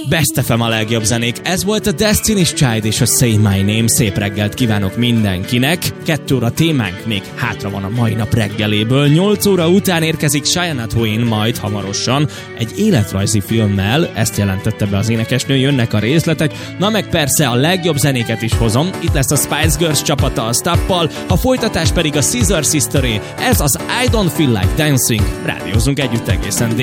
Best FM a legjobb zenék. Ez volt a Destiny's Child és a Say My Name. Szép reggelt kívánok mindenkinek. 2 óra témánk még hátra van a mai nap reggeléből. 8 óra után érkezik Shania Twain majd hamarosan egy életrajzi filmmel. Ezt jelentette be az énekesnő, jönnek a részletek. Na meg persze a legjobb zenéket is hozom. Itt lesz a Spice Girls csapata a Stappal, a folytatás pedig a Scissor Sisteré. Ez az I Don't Feel Like Dancing. Rádiózunk együtt egészen